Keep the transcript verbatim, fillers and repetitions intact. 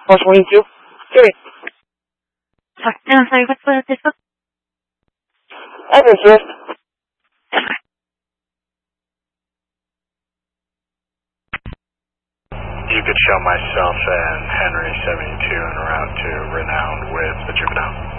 もしもし、一応。Jimmy. さっきの最後どうやってですか I'm here. You could show myself and Henry seventy-two en route to Renown with the Juvenile.